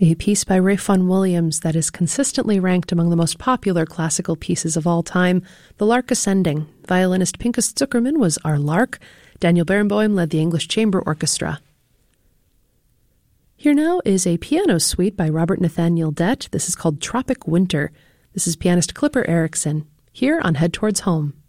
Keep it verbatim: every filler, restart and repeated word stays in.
A piece by Ralph Vaughan Williams that is consistently ranked among the most popular classical pieces of all time, The Lark Ascending. Violinist Pinchas Zukerman was our lark. Daniel Barenboim led the English Chamber Orchestra. Here now is a piano suite by Robert Nathaniel Dett. This is called Tropic Winter. This is pianist Clipper Erickson, here on Head Towards Home.